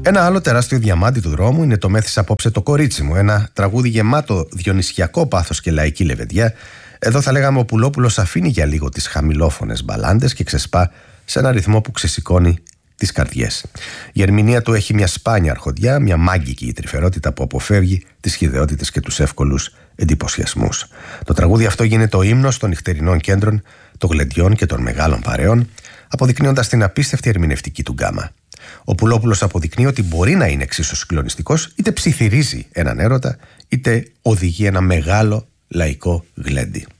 Ένα άλλο τεράστιο διαμάντι του δρόμου είναι το «Μέθης απόψε το κορίτσι μου», ένα τραγούδι γεμάτο διονυσιακό πάθος και λαϊκή λεβεδιά. Εδώ θα λέγαμε ο Πουλόπουλος αφήνει για λίγο τις χαμηλόφωνες μπαλάντες και ξεσπά σε ένα ρυθμό που ξεσηκώνει τις καρδιές. Η ερμηνεία του έχει μια σπάνια αρχοντιά, μια μάγκικη τρυφερότητα που αποφεύγει τις χυδαιότητες και τους εύκολους εντυπωσιασμούς. Το τραγούδι αυτό γίνεται ο ύμνος των νυχτερινών κέντρων, των γλεντιών και των μεγάλων παρεών, αποδεικνύοντας την απίστευτη ερμηνευτική του γκάμα. Ο Πουλόπουλος αποδεικνύει ότι μπορεί να είναι εξίσου συγκλονιστικός, είτε ψιθυρίζει έναν έρωτα, είτε οδηγεί ένα μεγάλο λαϊκό γλέντι.